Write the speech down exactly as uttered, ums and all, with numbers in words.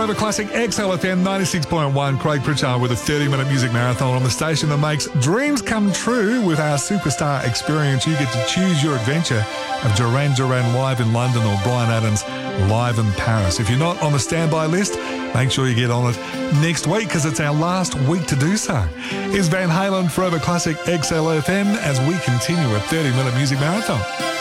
Forever Classic X L F M ninety-six point one. Craig Pritchard with a thirty-minute music marathon on the station that makes dreams come true with our superstar experience. You get to choose your adventure of Duran Duran live in London or Bryan Adams live in Paris. If you're not on the standby list, make sure you get on it next week because it's our last week to do so. Here's Van Halen Forever Classic X L F M as we continue a thirty-minute music marathon.